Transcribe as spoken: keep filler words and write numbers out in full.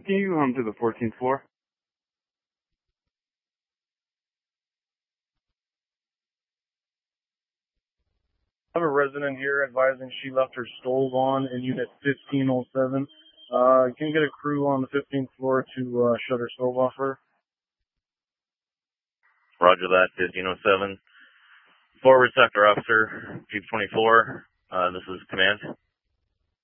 Can you come to the fourteenth floor? I have a resident here advising she left her stove on in unit fifteen oh seven. Uh, can you get a crew on the fifteenth floor to uh, shut her stove off for her? Roger that, fifteen oh seven. Forward sector officer, Jeep twenty-four. Uh, this is command.